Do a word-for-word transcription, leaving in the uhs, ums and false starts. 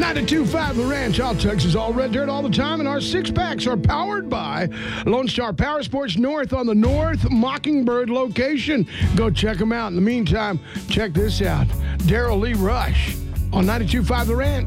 ninety-two point five The Ranch, all Texas, all red dirt all the time, and our six-packs are powered by Lone Star Power Sports North on the North Mockingbird location. Go check them out. In the meantime, check this out. Daryl Lee Rush on ninety-two point five The Ranch.